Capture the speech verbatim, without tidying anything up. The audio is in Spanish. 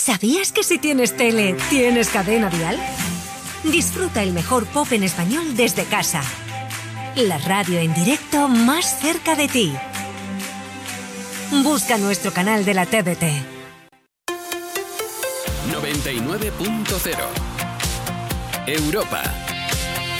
¿Sabías que si tienes tele, tienes Cadena Dial? Disfruta el mejor pop en español desde casa. La radio en directo más cerca de ti. Busca nuestro canal de la T D T. noventa y nueve punto cero Europa.